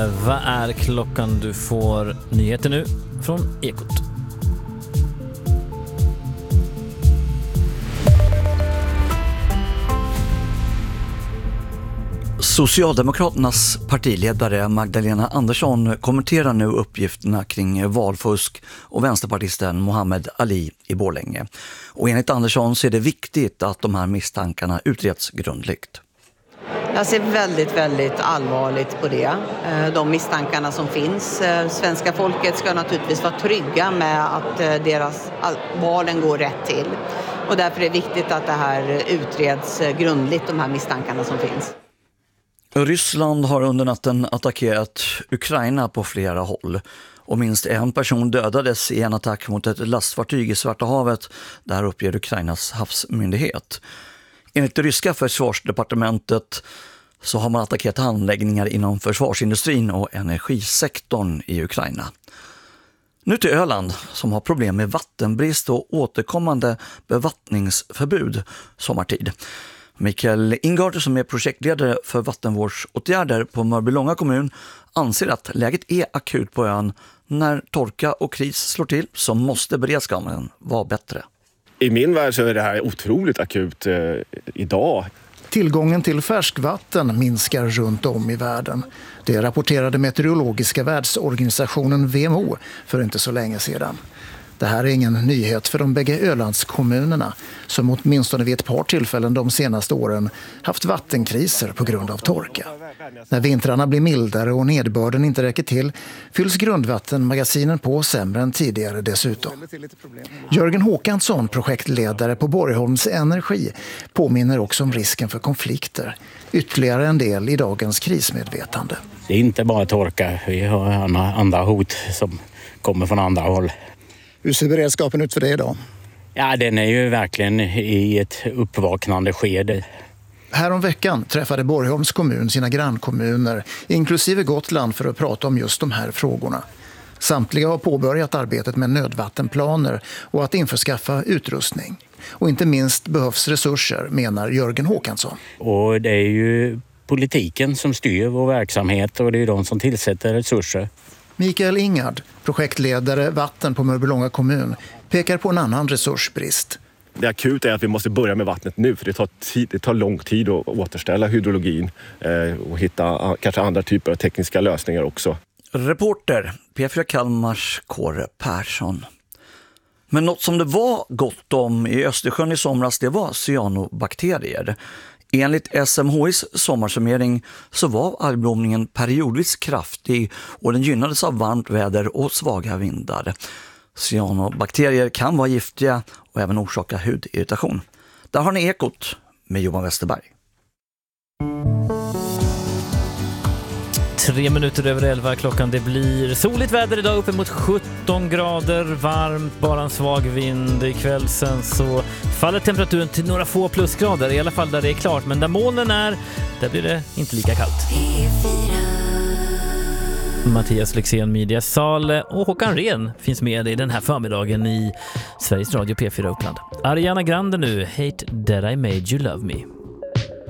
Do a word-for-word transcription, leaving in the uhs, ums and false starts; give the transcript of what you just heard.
Vad är klockan? Du får nyheter nu från Ekot. Socialdemokraternas partiledare Magdalena Andersson kommenterar nu uppgifterna kring valfusk och vänsterpartisten Mohammed Ali i Borlänge. Och enligt Andersson så är det viktigt att de här misstankarna utreds grundligt. Jag ser väldigt, väldigt allvarligt på det. De misstankarna som finns. Svenska folket ska naturligtvis vara trygga med att deras valen går rätt till. Och därför är det viktigt att det här utreds grundligt, de här misstankarna som finns. Ryssland har under natten attackerat Ukraina på flera håll och minst en person dödades i en attack mot ett lastfartyg i Svarta havet, där uppger Ukrainas havsmyndighet. Enligt det ryska försvarsdepartementet så har man attackerat anläggningar inom försvarsindustrin och energisektorn i Ukraina. Nu till Öland som har problem med vattenbrist och återkommande bevattningsförbud sommartid. Mikael Ingard som är projektledare för vattenvårdsåtgärder på Mörbylånga kommun anser att läget är akut på ön. När torka och kris slår till så måste beredskapen vara bättre. I min värld så är det här otroligt akut eh, idag. Tillgången till färskvatten minskar runt om i världen. Det rapporterade meteorologiska världsorganisationen W M O för inte så länge sedan. Det här är ingen nyhet för de bägge Ölandskommunerna som åtminstone vid ett par tillfällen de senaste åren haft vattenkriser på grund av torka. När vintrarna blir mildare och nedbörden inte räcker till fylls grundvattenmagasinen på sämre än tidigare dessutom. Jörgen Håkansson, projektledare på Borgholms Energi, påminner också om risken för konflikter. Ytterligare en del i dagens krismedvetande. Det är inte bara torka, vi har andra hot som kommer från andra håll. Hur ser beredskapen ut för det idag? Ja, den är ju verkligen i ett uppvaknande skede. Här om veckan träffade Borgholms kommun sina grannkommuner, inklusive Gotland, för att prata om just de här frågorna. Samtliga har påbörjat arbetet med nödvattenplaner och att införskaffa utrustning. Och inte minst behövs resurser, menar Jörgen Håkansson. Och det är ju politiken som styr vår verksamhet och det är de som tillsätter resurser. Mikael Ingard, projektledare vatten på Mörbylånga kommun, pekar på en annan resursbrist. Det akuta är att vi måste börja med vattnet nu, för det tar, tid, det tar lång tid att återställa hydrologin eh, och hitta kanske andra typer av tekniska lösningar också. Reporter P fyra Kalmars Kåre Persson. Men något som det var gott om i Östersjön i somras, det var cyanobakterier. Enligt S M H I:s sommarsummering så var algblomningen periodvis kraftig och den gynnades av varmt väder och svaga vindar. Cyanobakterier kan vara giftiga och även orsaka hudirritation. Där har ni Ekot med Johan Westerberg. Tre minuter över elva klockan. Det blir soligt väder idag, uppe mot sjutton grader, varmt, bara en svag vind. Ikväll sen så faller temperaturen till några få plusgrader, i alla fall där det är klart. Men där molnen är, där blir det inte lika kallt. Mattias Lexén, Media Sale och Håkan Rehn finns med i den här förmiddagen i Sveriges Radio P fyra Uppland. Ariana Grande nu, Hate That I Made You Love Me.